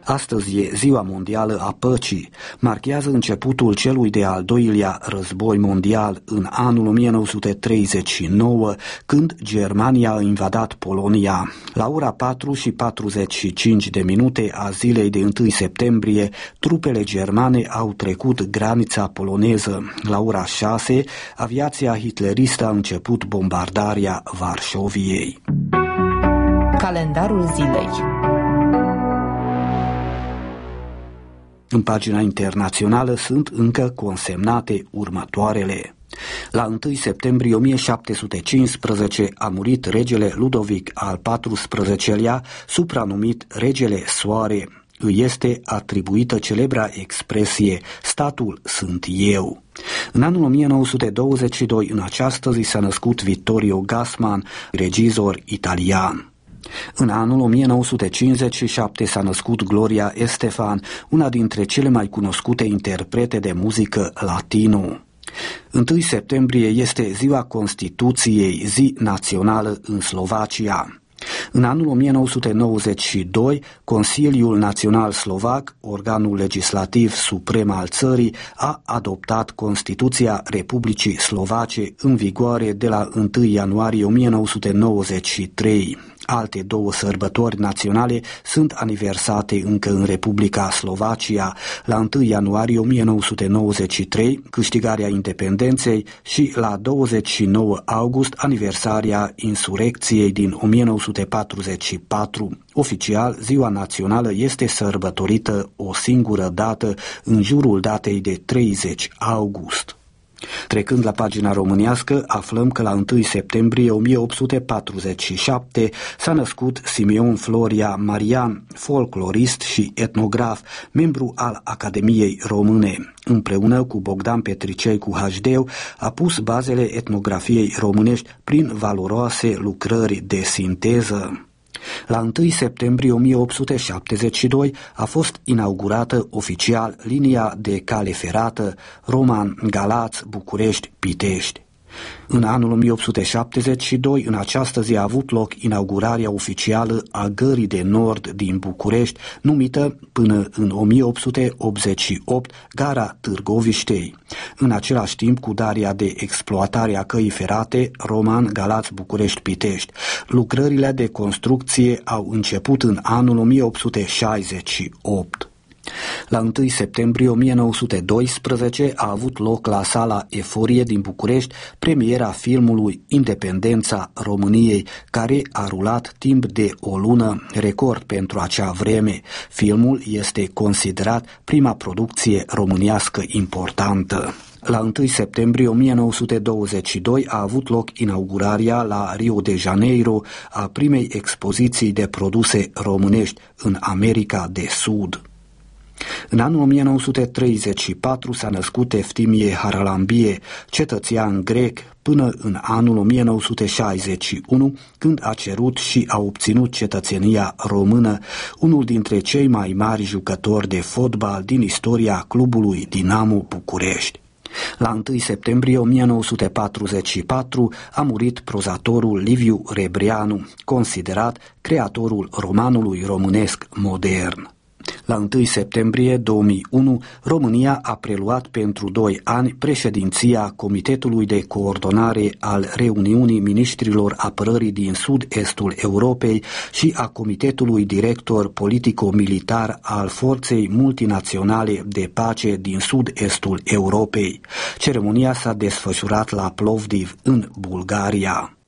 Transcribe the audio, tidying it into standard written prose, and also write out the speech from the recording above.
Astăzi e Ziua Mondială a Păcii. Marchează începutul celui de-al doilea război mondial în anul 1939, când Germania a invadat Polonia. La ora 4:45 a zilei de 1 septembrie, trupele germane au trecut granița poloneză. La ora 6, aviația hitleristă a început bombardarea Varșoviei. Calendarul zilei. În pagina internațională sunt încă consemnate următoarele. La 1 septembrie 1715 a murit regele Ludovic al XIV-lea, supranumit Regele Soare. Îi este atribuită celebra expresie "statul sunt eu". În anul 1922, în această zi, s-a născut Vittorio Gassman, regizor italian. În anul 1957 s-a născut Gloria Estefan, una dintre cele mai cunoscute interprete de muzică latino. 1 septembrie este ziua Constituției, zi națională în Slovacia. În anul 1992, Consiliul Național Slovac, organul legislativ suprem al țării, a adoptat Constituția Republicii Slovace în vigoare de la 1 ianuarie 1993. Alte două sărbători naționale sunt aniversate încă în Republica Slovacia. La 1 ianuarie 1993, câștigarea independenței, și la 29 august, aniversarea insurecției din 1944. Oficial, ziua națională este sărbătorită o singură dată, în jurul datei de 30 august. Trecând la pagina românească, aflăm că la 1 septembrie 1847 s-a născut Simeon Floria Marian, folclorist și etnograf, membru al Academiei Române. Împreună cu Bogdan Petricei cu Hajdeu a pus bazele etnografiei românești prin valoroase lucrări de sinteză. La 1 septembrie 1872 a fost inaugurată oficial linia de cale ferată Roman-Galați-București-Pitești. În anul 1872, în această zi, a avut loc inaugurarea oficială a Gării de Nord din București, numită până în 1888 Gara Târgoviștei. În același timp cu darea de exploatare a căii ferate Roman-Galați-București-Pitești. Lucrările de construcție au început în anul 1868. La 1 septembrie 1912 a avut loc la Sala Eforie din București premiera filmului Independența României, care a rulat timp de o lună, record pentru acea vreme. Filmul este considerat prima producție românească importantă. La 1 septembrie 1922 a avut loc inaugurarea la Rio de Janeiro a primei expoziții de produse românești în America de Sud. În anul 1934 s-a născut Eftimie Haralambie, cetățean grec, până în anul 1961, când a cerut și a obținut cetățenia română, unul dintre cei mai mari jucători de fotbal din istoria clubului Dinamo București. La 1 septembrie 1944 a murit prozatorul Liviu Rebreanu, considerat creatorul romanului românesc modern. La 1 septembrie 2001, România a preluat pentru 2 ani președinția Comitetului de Coordonare al Reuniunii Ministrilor Apărării din Sud-Estul Europei și a Comitetului Director Politico-Militar al Forței Multinaționale de Pace din Sud-Estul Europei. Ceremonia s-a desfășurat la Plovdiv, în Bulgaria.